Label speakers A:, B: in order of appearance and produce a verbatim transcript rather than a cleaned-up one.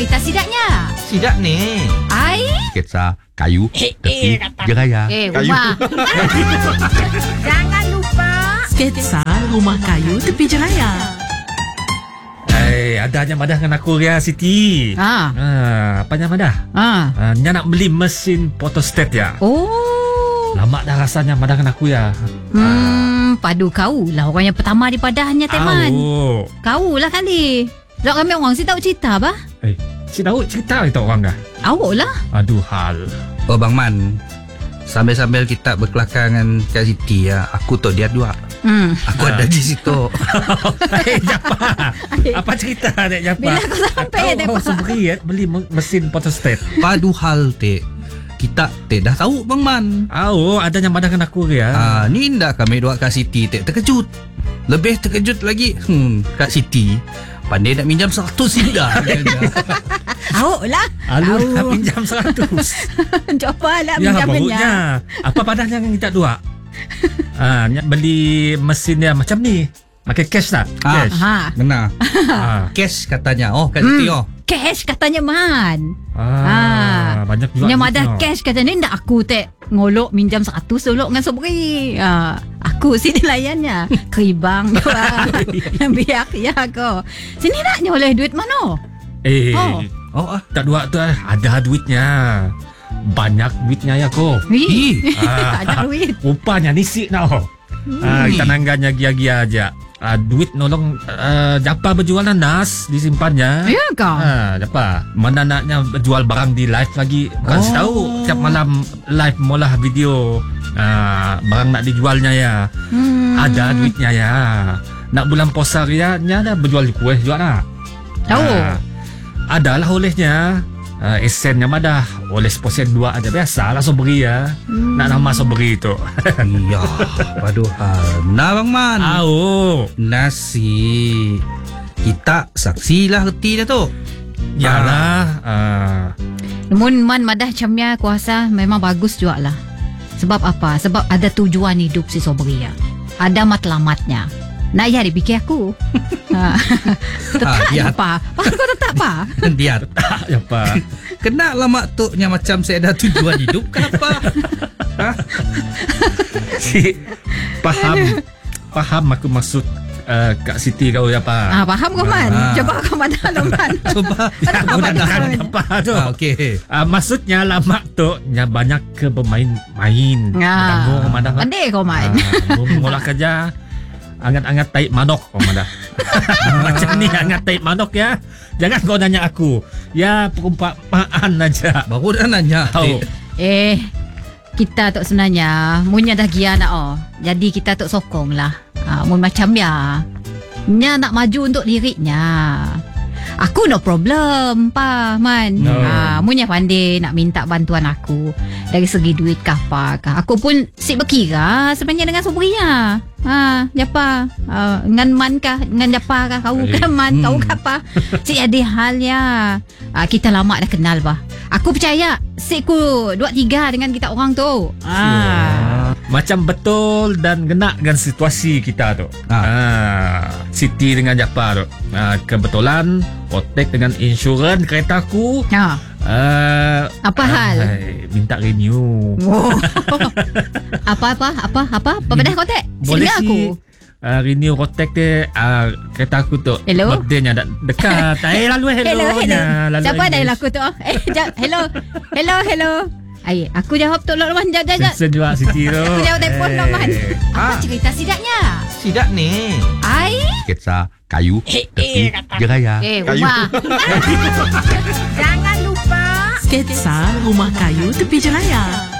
A: cerita sidaknya?
B: Sidak ni.
A: Ai?
C: Sketsa kayu
A: Eh,
C: tepi
A: eh, kata-
C: jeraya.
A: Eh,
B: Kayu.
A: Umar. Jangan lupa.
D: Sketsa rumah kayu tepi jeraya.
E: Eh, adanya madah dengan aku ya Siti.
A: Ah.
E: Ah, apanya madah?
A: Ah.
E: Ah, nya nak beli mesin photostat ya.
A: Oh.
E: Lama dah rasanya madah dengan aku ya.
A: Hmm, padu kau lah orang yang pertama di padahnya Teman.
E: Oh.
A: Kau lah kali. Lok kami orang si tahu cerita bah.
E: Eh, si tahu cerita kita orang dah.
A: Awak lah.
E: Aduh hal.
B: Oh Bang Man, sambil-sambil kita berkelakar dengan Kak Siti ya, aku tu dia dua.
A: Hmm.
B: Aku ada di situ.
E: Eh, Japa. Apa cerita Dek Japa?
A: Bila kau sampai, Dek
E: Kau
A: Japa?
E: seberi ya beli me- mesin photostat.
B: Padu hal te. Kita te dah tahu Bang Man.
E: Oh, adanya madah dengan aku ya.
B: Ah, ni ndak kami dua Kak Siti te terkejut. Lebih terkejut lagi. Hmm, Kak Siti pandai nak minjam seratus singgah.
A: Awak lah.
E: Alu
A: Tahu.
E: dah pinjam seratus.
A: Coba lah
E: Ya,
A: minjamnya.
E: barunya. Apa padahnya yang kita dua? Ah, nak beli mesin dia macam ni. Pakai cash tak?
B: Ah.
E: Cash.
A: Ha.
B: Benar.
E: Ah.
B: Cash katanya. Oh, Kak Siti
A: Hmm.
B: oh.
A: Cash katanya Man.
E: Ah, banyak juga.
A: Yang
E: duit
A: madah
E: no.
A: cash katanya ndak aku tek ngolok minjam seratus tolok dengan sobri. Ah, aku sini layannya. Keribang dua. Biar ya kau. Sini naknya oleh duit mana?
E: Eh,
A: Oh.
B: Oh, ah.
E: tak dua tu ada duitnya. Banyak duitnya ya ko.
A: Ih.
E: Ah.
A: Ada duit.
E: Rupanya nisik now. Ah, kita nangganya gia-gia aja. Ah, duit nolong uh, Japa berjual nanas disimpannya.
A: Ya kau.
E: Ah, Japa. Mana naknya jual barang di live lagi. Bukan
B: Oh.
E: tahu tiap malam live molah video. Ah, barang nak dijualnya ya.
A: Hmm.
E: Ada duitnya ya. Nak bulan puasa ya, nya dah berjual kuih juga nak.
A: Tahu.
E: Ah, adalah olehnya. Uh, esennya mah dah oleh posen dua aja biasa lah sobri ya.
A: Hmm.
E: Nak nama sobri tu.
B: Iya, padu hal. Nah Bang Man.
E: Au.
B: Nasi. Kita saksi lah reti dah tu.
E: Yalah. Ah.
A: Namun Man madah camnya kuasa memang bagus juga lah. Sebab apa? Sebab ada tujuan hidup si sobri ya. Ada matlamatnya. Nak ya dipikir aku. Ha. Tetap
B: Ah, ya.
A: apa? Aku tetap apa?
B: Dia
E: Tak apa.
B: kena lama tuknya macam saya ada tujuan hidup kenapa? Hah?
E: Si faham. Faham aku maksud uh, Kak Siti kau ya apa?
A: Ah, faham kau Man?
B: Ah.
A: Coba kau mana lo Man?
B: Coba.
A: Apa
E: Aku
A: dia
E: nak
A: Man?
E: apa tu?
B: Ah, okey.
E: Ah, maksudnya lama tu nya banyak ke bermain-main.
A: Ah.
E: Bertanggung mana?
A: Pandai kau Man.
E: Ah, mengolah kerja angat-angat taik manok kau mana. Macam ni angat taik manok ya. Jangan kau nanya aku. Ya perumpamaan aja.
B: Baru dah nanya.
E: Tahu.
A: Eh, kita tu sebenarnya munya dah gia nak oh. Jadi kita tu sokong lah. Ah, mun macam ya. Nya nak maju untuk dirinya. Aku no problem, pa Man.
E: No.
A: Ah, munya pandai nak minta bantuan aku dari segi duit kah apa kah. Aku pun sik berkira sebenarnya dengan sobrinya. Ha, japa? Uh, ngan Man kah? Ngan japa kah? Kau
E: Eh,
A: kah Man?
B: hmm.
A: Kau kah apa? Sik ada halnya. Uh, kita lama dah kenal bah. Aku percaya sik ku dua tiga dengan kita orang tu. Ah.
E: Macam betul dan kena dengan situasi kita tu.
B: Ah.
E: Ah. Siti dengan Japa tu. Ah, kebetulan otek dengan insurans keretaku.
A: Ha.
E: Ah,
A: Apa hal?
E: ai, minta renew.
A: Wow. apa apa apa apa? Apa pada kau tek?
E: Boleh
A: Sila
E: si
A: aku.
E: uh, renew kotak dia uh, kereta aku tu.
A: Hello?
E: Birthday-nya dah dekat. Eh lalu hello.
A: Hello, hello.
E: Lalu
A: Siapa ada
E: English.
A: laku tu? Eh, jap. Hello. Hello, hello. Ay, aku jawab tu Lokman. Jap, jap, jap.
E: Sen juga Siti tu.
A: Aku jawab telefon
E: Eh.
A: Lokman. Apa
B: Ah.
A: cerita sidaknya?
B: Sidak ni.
A: Ai?
C: Sketsa kayu
A: Eh,
C: tepi jeraya.
A: Eh,
B: Kayu.
A: Umar. Jangan lupa.
D: Sketsa rumah kayu tepi jeraya.